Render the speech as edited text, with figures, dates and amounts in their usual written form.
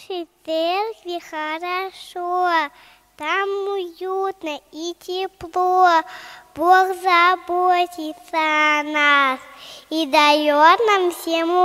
нашей церкви хорошо, там уютно и тепло. Бог заботится о нас и дает нам всему